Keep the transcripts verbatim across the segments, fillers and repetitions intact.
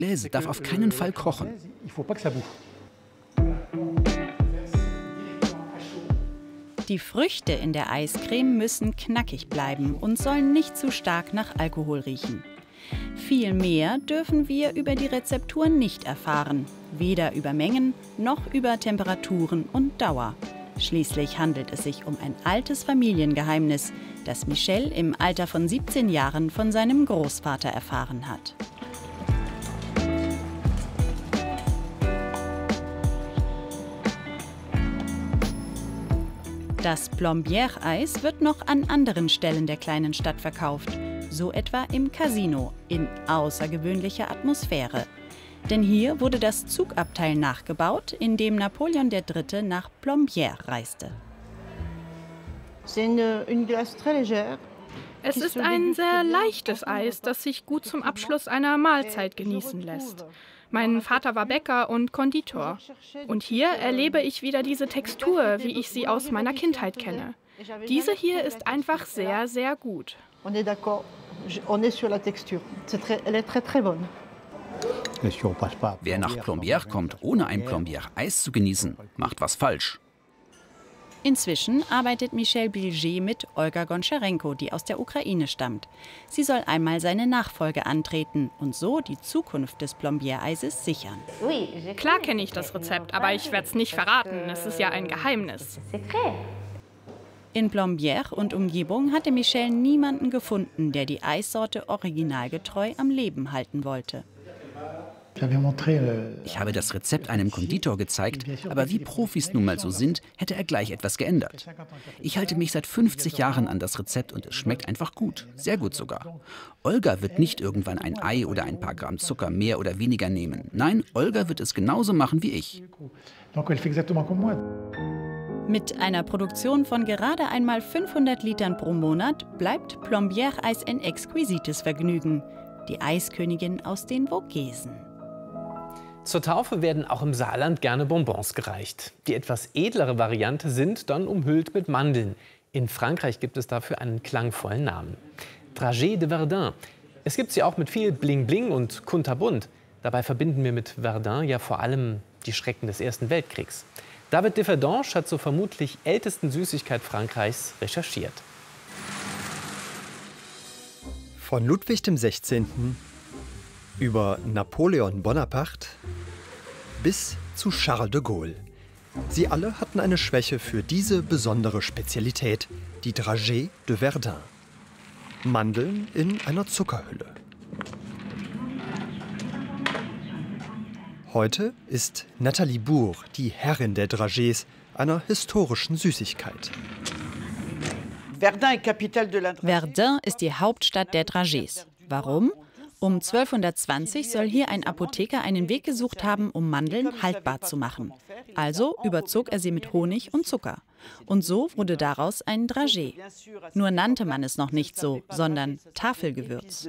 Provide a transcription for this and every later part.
Glaise darf auf keinen Fall kochen. Die Früchte in der Eiscreme müssen knackig bleiben und sollen nicht zu stark nach Alkohol riechen. Viel mehr dürfen wir über die Rezeptur nicht erfahren, weder über Mengen noch über Temperaturen und Dauer. Schließlich handelt es sich um ein altes Familiengeheimnis, das Michel im Alter von siebzehn Jahren von seinem Großvater erfahren hat. Das Plombières-Eis wird noch an anderen Stellen der kleinen Stadt verkauft, so etwa im Casino, in außergewöhnlicher Atmosphäre. Denn hier wurde das Zugabteil nachgebaut, in dem Napoleon der Dritte nach Plombières reiste. Es ist ein sehr leichtes Eis, das sich gut zum Abschluss einer Mahlzeit genießen lässt. Mein Vater war Bäcker und Konditor. Und hier erlebe ich wieder diese Textur, wie ich sie aus meiner Kindheit kenne. Diese hier ist einfach sehr, sehr gut. Wer nach Plombières kommt, ohne ein Plombières-Eis zu genießen, macht was falsch. Inzwischen arbeitet Michel Bilger mit Olga Goncharenko, die aus der Ukraine stammt. Sie soll einmal seine Nachfolge antreten und so die Zukunft des Plombières-Eises sichern. Klar kenne ich das Rezept, aber ich werde es nicht verraten. Es ist ja ein Geheimnis. In Plombières und Umgebung hatte Michel niemanden gefunden, der die Eissorte originalgetreu am Leben halten wollte. Ich habe das Rezept einem Konditor gezeigt, aber wie Profis nun mal so sind, hätte er gleich etwas geändert. Ich halte mich seit fünfzig Jahren an das Rezept und es schmeckt einfach gut, sehr gut sogar. Olga wird nicht irgendwann ein Ei oder ein paar Gramm Zucker mehr oder weniger nehmen. Nein, Olga wird es genauso machen wie ich. Mit einer Produktion von gerade einmal fünfhundert Litern pro Monat bleibt Plombières-Eis ein exquisites Vergnügen. Die Eiskönigin aus den Vogesen. Zur Taufe werden auch im Saarland gerne Bonbons gereicht. Die etwas edlere Variante sind dann umhüllt mit Mandeln. In Frankreich gibt es dafür einen klangvollen Namen. Dragées de Verdun. Es gibt sie auch mit viel Bling-Bling und kunterbunt. Dabei verbinden wir mit Verdun ja vor allem die Schrecken des Ersten Weltkriegs. David Differdange hat zur vermutlich ältesten Süßigkeit Frankreichs recherchiert. Von Ludwig dem Sechzehnten über Napoleon Bonaparte bis zu Charles de Gaulle. Sie alle hatten eine Schwäche für diese besondere Spezialität, die Dragées de Verdun. Mandeln in einer Zuckerhülle. Heute ist Nathalie Bourg die Herrin der Dragées, einer historischen Süßigkeit. Verdun ist die Hauptstadt der Dragées. Warum? Um zwölfhundertzwanzig soll hier ein Apotheker einen Weg gesucht haben, um Mandeln haltbar zu machen. Also überzog er sie mit Honig und Zucker. Und so wurde daraus ein Dragées. Nur nannte man es noch nicht so, sondern Tafelgewürz.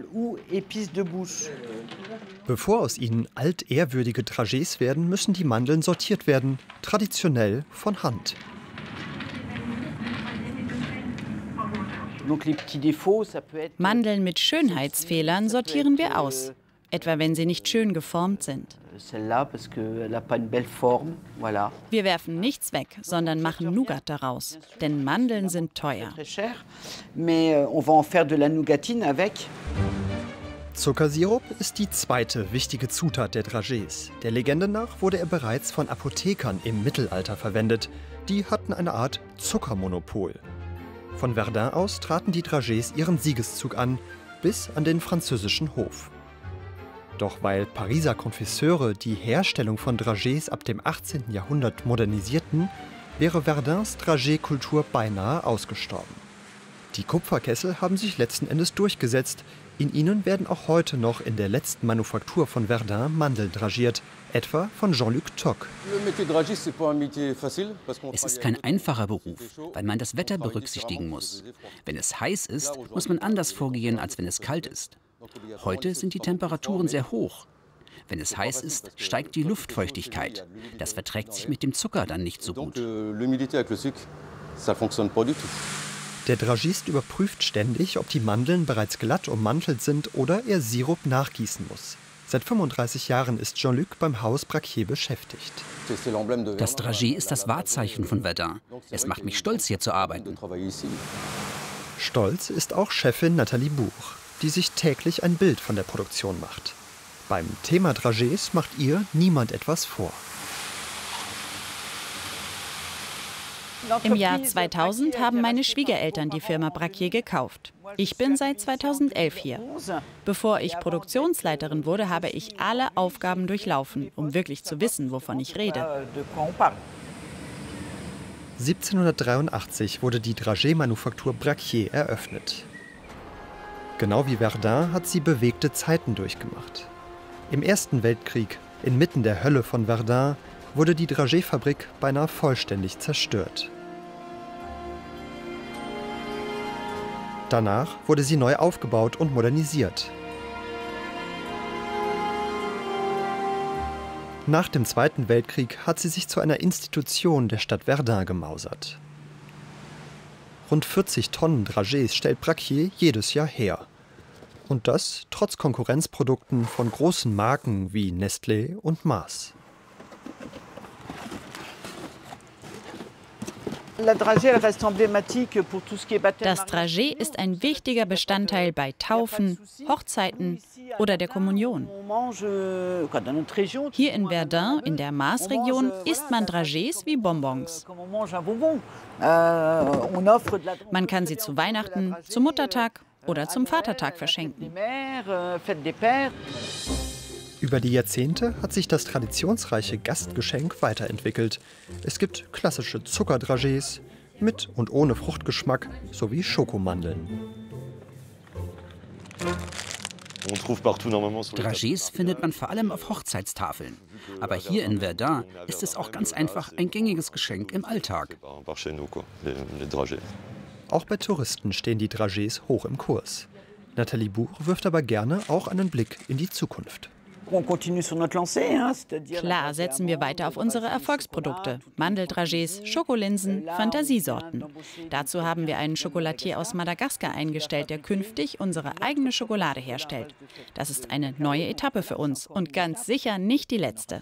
Bevor aus ihnen altehrwürdige Dragées werden, müssen die Mandeln sortiert werden, traditionell von Hand. Mandeln mit Schönheitsfehlern sortieren wir aus, etwa wenn sie nicht schön geformt sind. Wir werfen nichts weg, sondern machen Nougat daraus, denn Mandeln sind teuer. Zuckersirup ist die zweite wichtige Zutat der Dragées. Der Legende nach wurde er bereits von Apothekern im Mittelalter verwendet. Die hatten eine Art Zuckermonopol. Von Verdun aus traten die Dragées ihren Siegeszug an, bis an den französischen Hof. Doch weil Pariser Konfisseure die Herstellung von Dragées ab dem achtzehnten Jahrhundert modernisierten, wäre Verduns Dragées-Kultur beinahe ausgestorben. Die Kupferkessel haben sich letzten Endes durchgesetzt. In ihnen werden auch heute noch in der letzten Manufaktur von Verdun Mandeln dragiert, etwa von Jean-Luc Toc. Es ist kein einfacher Beruf, weil man das Wetter berücksichtigen muss. Wenn es heiß ist, muss man anders vorgehen, als wenn es kalt ist. Heute sind die Temperaturen sehr hoch. Wenn es heiß ist, steigt die Luftfeuchtigkeit. Das verträgt sich mit dem Zucker dann nicht so gut. Der Dragist überprüft ständig, ob die Mandeln bereits glatt ummantelt sind oder er Sirup nachgießen muss. Seit fünfunddreißig Jahren ist Jean-Luc beim Haus Braquier beschäftigt. Das Dragé ist das Wahrzeichen von Verdun. Es macht mich stolz, hier zu arbeiten. Stolz ist auch Chefin Nathalie Buch, die sich täglich ein Bild von der Produktion macht. Beim Thema Dragés macht ihr niemand etwas vor. Im Jahr zweitausend haben meine Schwiegereltern die Firma Braquier gekauft. Ich bin seit zweitausendelf hier. Bevor ich Produktionsleiterin wurde, habe ich alle Aufgaben durchlaufen, um wirklich zu wissen, wovon ich rede. siebzehnhundertdreiundachtzig wurde die Dragé-Manufaktur Braquier eröffnet. Genau wie Verdun hat sie bewegte Zeiten durchgemacht. Im Ersten Weltkrieg, inmitten der Hölle von Verdun, wurde die Dragé-Fabrik beinahe vollständig zerstört. Danach wurde sie neu aufgebaut und modernisiert. Nach dem Zweiten Weltkrieg hat sie sich zu einer Institution der Stadt Verdun gemausert. Rund vierzig Tonnen Dragés stellt Braquier jedes Jahr her. Und das trotz Konkurrenzprodukten von großen Marken wie Nestlé und Mars. Das Dragé ist ein wichtiger Bestandteil bei Taufen, Hochzeiten oder der Kommunion. Hier in Verdun, in der Mars-Region, isst man Dragés wie Bonbons. Man kann sie zu Weihnachten, zum Muttertag oder zum Vatertag verschenken. Über die Jahrzehnte hat sich das traditionsreiche Gastgeschenk weiterentwickelt. Es gibt klassische Zuckerdragés mit und ohne Fruchtgeschmack sowie Schokomandeln. Dragés findet man vor allem auf Hochzeitstafeln. Aber hier in Verdun ist es auch ganz einfach ein gängiges Geschenk im Alltag. Auch bei Touristen stehen die Dragés hoch im Kurs. Nathalie Buch wirft aber gerne auch einen Blick in die Zukunft. Klar setzen wir weiter auf unsere Erfolgsprodukte. Mandeldragés, Schokolinsen, Fantasiesorten. Dazu haben wir einen Chocolatier aus Madagaskar eingestellt, der künftig unsere eigene Schokolade herstellt. Das ist eine neue Etappe für uns und ganz sicher nicht die letzte.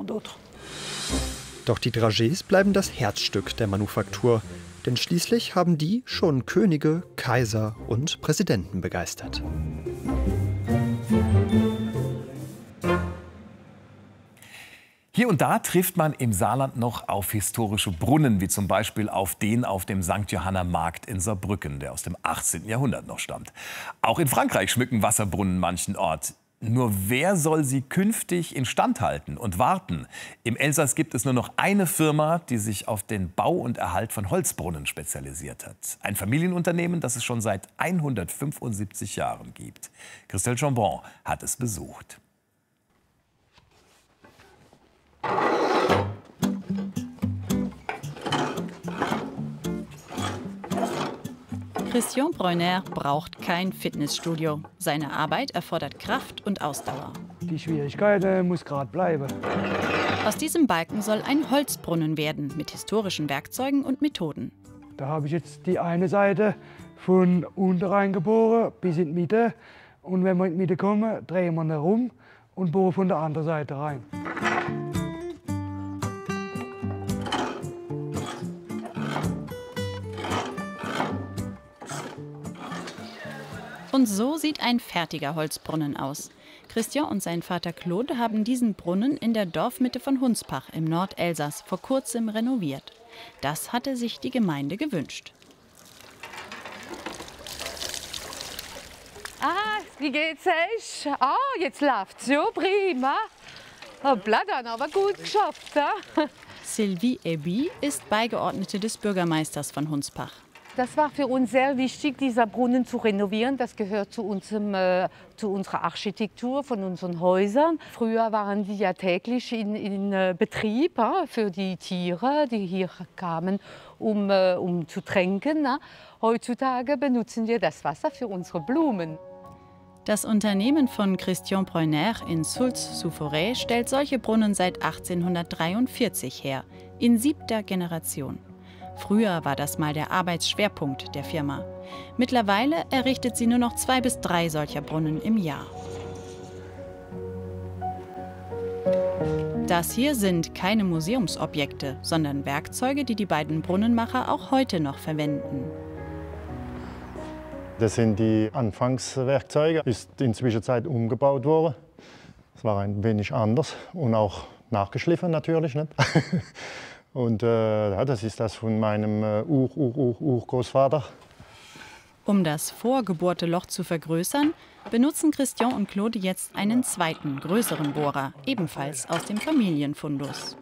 Doch die Dragés bleiben das Herzstück der Manufaktur. Denn schließlich haben die schon Könige, Kaiser und Präsidenten begeistert. Hier und da trifft man im Saarland noch auf historische Brunnen, wie zum Beispiel auf den auf dem Sankt Johanna Markt in Saarbrücken, der aus dem achtzehnten Jahrhundert noch stammt. Auch in Frankreich schmücken Wasserbrunnen manchen Ort. Nur wer soll sie künftig instand halten und warten? Im Elsass gibt es nur noch eine Firma, die sich auf den Bau und Erhalt von Holzbrunnen spezialisiert hat. Ein Familienunternehmen, das es schon seit hundertfünfundsiebzig Jahren gibt. Christelle Chambon hat es besucht. Christian Breuner braucht kein Fitnessstudio. Seine Arbeit erfordert Kraft und Ausdauer. Die Schwierigkeit äh, muss gerade bleiben. Aus diesem Balken soll ein Holzbrunnen werden, mit historischen Werkzeugen und Methoden. Da habe ich jetzt die eine Seite von unten reingeboren bis in die Mitte. Und wenn wir in die Mitte kommen, drehen wir ihn herum und bohren von der anderen Seite rein. Und so sieht ein fertiger Holzbrunnen aus. Christian und sein Vater Claude haben diesen Brunnen in der Dorfmitte von Hunspach im Nordelsass vor kurzem renoviert. Das hatte sich die Gemeinde gewünscht. Ah, wie geht's euch? Ah, jetzt läuft's ja prima. Hoppla, dann aber gut geschafft. Ja? Sylvie Eby ist Beigeordnete des Bürgermeisters von Hunspach. Das war für uns sehr wichtig, dieser Brunnen zu renovieren. Das gehört zu, unserem, äh, zu unserer Architektur von unseren Häusern. Früher waren die ja täglich in, in äh, Betrieb ja, für die Tiere, die hier kamen, um, äh, um zu tränken. Ja. Heutzutage benutzen wir das Wasser für unsere Blumen. Das Unternehmen von Christian Breuner in Sulz-sous-Forêt stellt solche Brunnen seit achtzehnhundertdreiundvierzig her, in siebter Generation. Früher war das mal der Arbeitsschwerpunkt der Firma. Mittlerweile errichtet sie nur noch zwei bis drei solcher Brunnen im Jahr. Das hier sind keine Museumsobjekte, sondern Werkzeuge, die die beiden Brunnenmacher auch heute noch verwenden. Das sind die Anfangswerkzeuge, ist in der Zwischenzeit umgebaut worden. Es war ein wenig anders und auch nachgeschliffen natürlich. Nicht? Und äh, ja, das ist das von meinem äh, Ur-Ur-Ur-Urgroßvater. Um das vorgebohrte Loch zu vergrößern, benutzen Christian und Claude jetzt einen zweiten, größeren Bohrer, ebenfalls aus dem Familienfundus.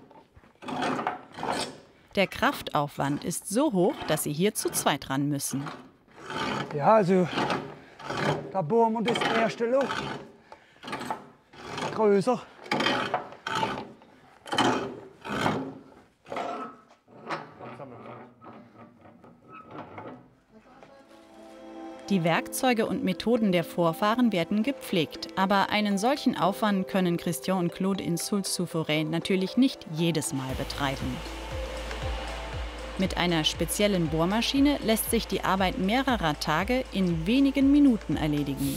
Der Kraftaufwand ist so hoch, dass sie hier zu zweit ran müssen. Ja, also da bohren wir das erste Loch größer. Die Werkzeuge und Methoden der Vorfahren werden gepflegt, aber einen solchen Aufwand können Christian und Claude in Soultz-sous-Forêt natürlich nicht jedes Mal betreiben. Mit einer speziellen Bohrmaschine lässt sich die Arbeit mehrerer Tage in wenigen Minuten erledigen.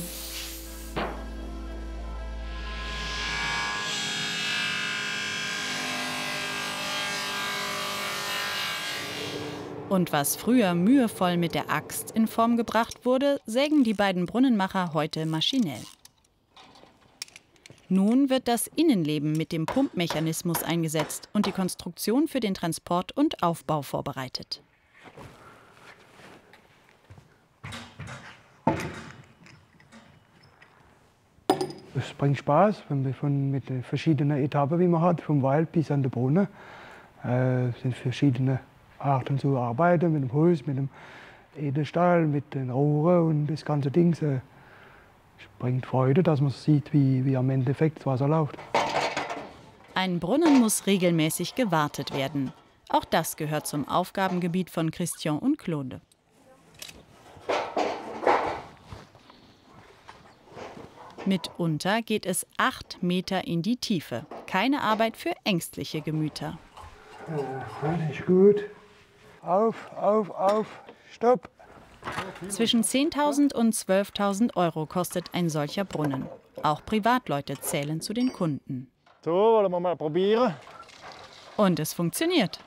Und was früher mühevoll mit der Axt in Form gebracht wurde, sägen die beiden Brunnenmacher heute maschinell. Nun wird das Innenleben mit dem Pumpmechanismus eingesetzt und die Konstruktion für den Transport und Aufbau vorbereitet. Es bringt Spaß, wenn wir von, mit den verschiedenen Etappen, die man hat, vom Wald bis an den Brunnen. Äh, sind verschiedene Arten zu arbeiten, mit dem Holz, mit dem Edelstahl, mit den Rohren und das ganze Ding. Es bringt Freude, dass man sieht, wie, wie am Endeffekt das Wasser läuft. Ein Brunnen muss regelmäßig gewartet werden. Auch das gehört zum Aufgabengebiet von Christian und Claude. Mitunter geht es acht Meter in die Tiefe. Keine Arbeit für ängstliche Gemüter. Ja, das ist gut. Auf, auf, auf, stopp. Zwischen zehntausend und zwölftausend Euro kostet ein solcher Brunnen. Auch Privatleute zählen zu den Kunden. So, wollen wir mal probieren. Und es funktioniert.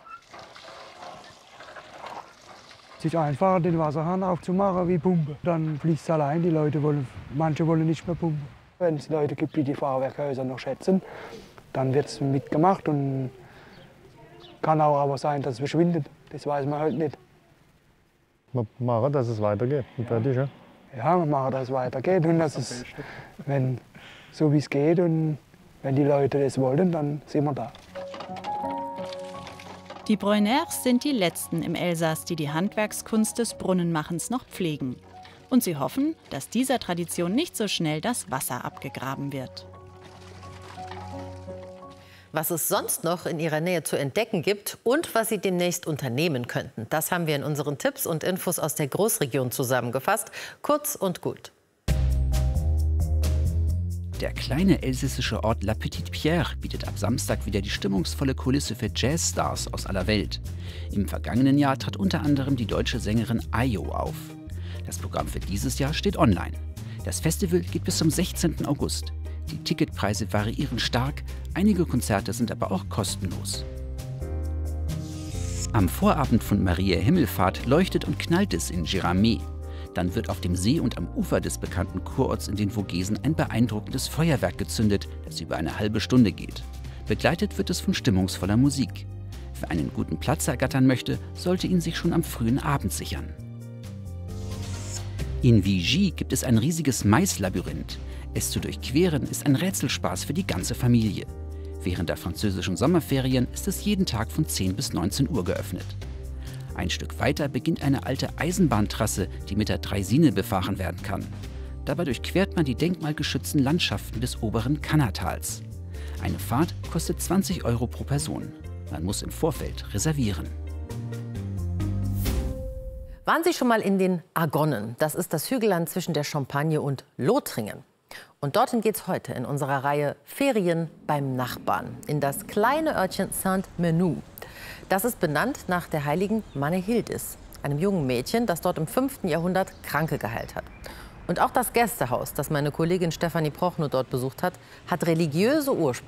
Es ist einfacher, den Wasserhahn aufzumachen wie Pumpe. Dann fließt es allein. Die Leute wollen, manche wollen nicht mehr pumpen. Wenn es Leute gibt, die die Fahrwerkhäuser noch schätzen, dann wird es mitgemacht. Und kann auch aber sein, dass es verschwindet. Das weiß man halt nicht. Wir machen, dass es weitergeht. Und fertig, ja? Ja, wir machen, dass es weitergeht. Und dass es, wenn, so wie es geht und wenn die Leute das wollen, dann sind wir da. Die Breuners sind die Letzten im Elsass, die die Handwerkskunst des Brunnenmachens noch pflegen. Und sie hoffen, dass dieser Tradition nicht so schnell das Wasser abgegraben wird. Was es sonst noch in ihrer Nähe zu entdecken gibt und was sie demnächst unternehmen könnten, das haben wir in unseren Tipps und Infos aus der Großregion zusammengefasst. Kurz und gut. Der kleine elsässische Ort La Petite Pierre bietet ab Samstag wieder die stimmungsvolle Kulisse für Jazzstars aus aller Welt. Im vergangenen Jahr trat unter anderem die deutsche Sängerin Ayo auf. Das Programm für dieses Jahr steht online. Das Festival geht bis zum sechzehnten August. Die Ticketpreise variieren stark, einige Konzerte sind aber auch kostenlos. Am Vorabend von Maria Himmelfahrt leuchtet und knallt es in Gérardmer. Dann wird auf dem See und am Ufer des bekannten Kurorts in den Vogesen ein beeindruckendes Feuerwerk gezündet, das über eine halbe Stunde geht. Begleitet wird es von stimmungsvoller Musik. Wer einen guten Platz ergattern möchte, sollte ihn sich schon am frühen Abend sichern. In Vigy gibt es ein riesiges Maislabyrinth. Es zu durchqueren ist ein Rätselspaß für die ganze Familie. Während der französischen Sommerferien ist es jeden Tag von zehn bis neunzehn Uhr geöffnet. Ein Stück weiter beginnt eine alte Eisenbahntrasse, die mit der Draisine befahren werden kann. Dabei durchquert man die denkmalgeschützten Landschaften des oberen Kannertals. Eine Fahrt kostet zwanzig Euro pro Person. Man muss im Vorfeld reservieren. Waren Sie schon mal in den Argonnen? Das ist das Hügelland zwischen der Champagne und Lothringen. Und dorthin geht's heute in unserer Reihe Ferien beim Nachbarn in das kleine Örtchen Saint-Menehould. Das ist benannt nach der heiligen Mannehildis, einem jungen Mädchen, das dort im fünften Jahrhundert Kranke geheilt hat. Und auch das Gästehaus, das meine Kollegin Stefanie Prochnow dort besucht hat, hat religiöse Ursprünge.